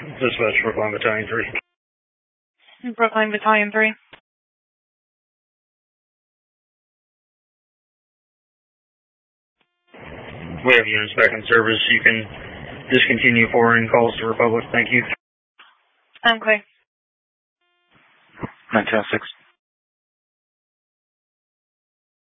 Dispatch Brookline Battalion 3. Brookline Battalion 3. We have units back in service. You can discontinue forwarding calls to Republic. Thank you. I'm clear. 906.